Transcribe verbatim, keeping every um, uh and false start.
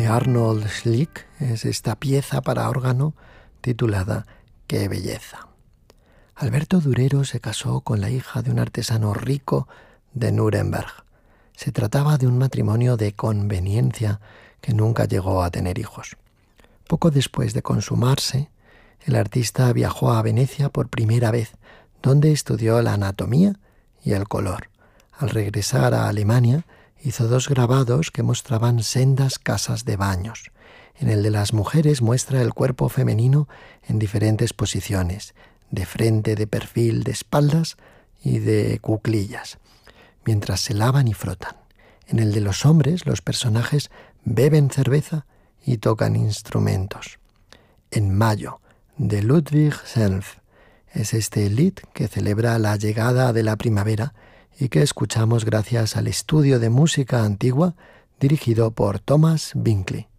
Arnold Schlick es esta pieza para órgano titulada ¡Qué belleza! Alberto Durero se casó con la hija de un artesano rico de Nuremberg. Se trataba de un matrimonio de conveniencia que nunca llegó a tener hijos. Poco después de consumarse, el artista viajó a Venecia por primera vez, donde estudió la anatomía y el color. Al regresar a Alemania, hizo dos grabados que mostraban sendas casas de baños. En el de las mujeres muestra el cuerpo femenino en diferentes posiciones, de frente, de perfil, de espaldas y de cuclillas, mientras se lavan y frotan. En el de los hombres, los personajes beben cerveza y tocan instrumentos. En mayo, de Ludwig Senf, es este lied que celebra la llegada de la primavera y que escuchamos gracias al estudio de música antigua dirigido por Thomas Binkley.